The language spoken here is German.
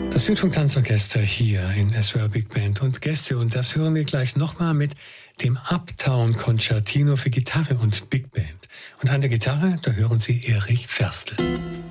Das Südfunk-Tanzorchester hier in SWR Big Band und Gäste, und das hören wir gleich nochmal mit dem Uptown Concertino für Gitarre und Big Band. Und an der Gitarre, da hören Sie Erich Ferstl.